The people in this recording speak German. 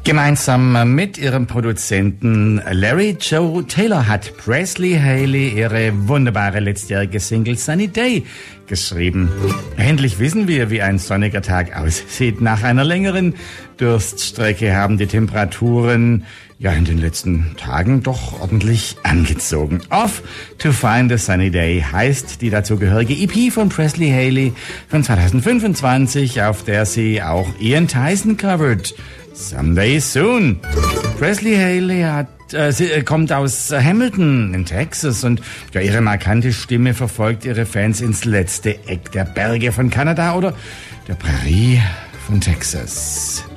Gemeinsam mit ihrem Produzenten Larry Joe Taylor hat Presley Haley ihre wunderbare letztjährige Single Sunny Day geschrieben. Endlich wissen wir, wie ein sonniger Tag aussieht. Nach einer längeren Durststrecke haben die Temperaturen in den letzten Tagen doch ordentlich angezogen. Off to Find a Sunny Day heißt die dazugehörige EP von Presley Haley von 2025, auf der sie auch Ian Tyson covert. Someday Soon. Presley Haley kommt aus Hamilton in Texas und ihre markante Stimme verfolgt ihre Fans ins letzte Eck der Berge von Kanada oder der Prärie von Texas.